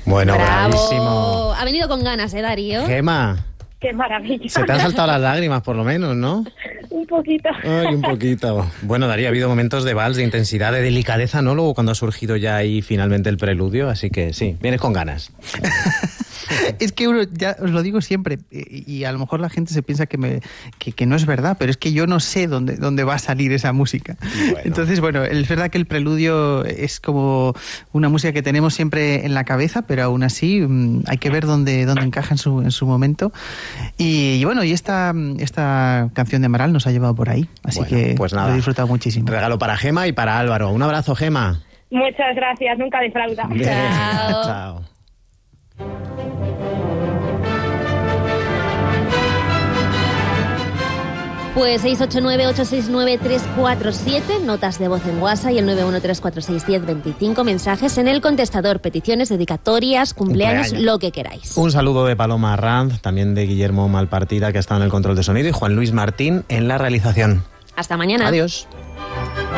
Bueno, ¡Bravo! bravísimo. Ha venido con ganas, Darío. Gemma, ¡Qué maravilla! se te han saltado las lágrimas por lo menos, ¿no? Un poquito. Ay, un poquito. Bueno, Darío, ha habido momentos de vals, de intensidad, de delicadeza, ¿no? Luego cuando ha surgido ya ahí finalmente el preludio, así que sí, vienes con ganas. Es que uno, ya os lo digo siempre, y a lo mejor la gente se piensa que no es verdad, pero es que yo no sé dónde va a salir esa música. Bueno. Entonces, bueno, es verdad que el preludio es como una música que tenemos siempre en la cabeza, pero aún así hay que ver dónde encaja en su momento. Y bueno, y esta canción de Amaral nos ha llevado por ahí, así bueno, que pues nada, lo he disfrutado muchísimo. Regalo para Gemma y para Álvaro. Un abrazo, Gemma. Muchas gracias, nunca defrauda. Chao. Chao. Pues 689-869-347, notas de voz en WhatsApp y el 913461025, mensajes en el contestador, peticiones, dedicatorias, cumpleaños, lo que queráis. Un saludo de Paloma Ranz, también de Guillermo Malpartida, que ha estado en el control de sonido, y Juan Luis Martín en la realización. Hasta mañana. Adiós.